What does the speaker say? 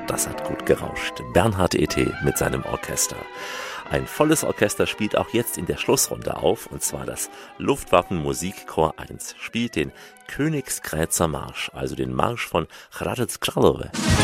das hat gut gerauscht. Bernhard E.T. mit seinem Orchester. Ein volles Orchester spielt auch jetzt in der Schlussrunde auf, und zwar das Luftwaffen-Musikchor 1 spielt den Königsgrätzer Marsch, also den Marsch von Hradec Králové.